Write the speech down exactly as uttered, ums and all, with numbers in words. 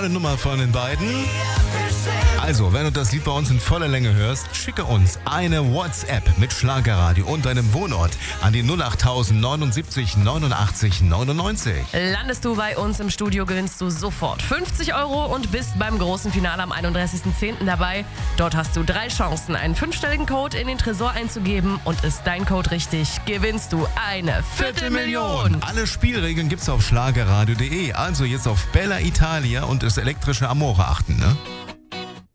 tolle Nummer von den beiden. Also, wenn du das Lied bei uns in voller Länge hörst, schicke uns eine WhatsApp mit Schlagerradio und deinem Wohnort an die null acht neunundsiebzig neunundachtzig neunundneunzig. Landest du bei uns im Studio, gewinnst du sofort fünfzig Euro und bist beim großen Finale am einunddreißigsten zehnten dabei. Dort hast du drei Chancen, einen fünfstelligen Code in den Tresor einzugeben, und ist dein Code richtig, gewinnst du eine Viertelmillion. Alle Spielregeln gibt's auf schlagerradio punkt de. Also jetzt auf Bella Italia und das elektrische Amore achten, ne?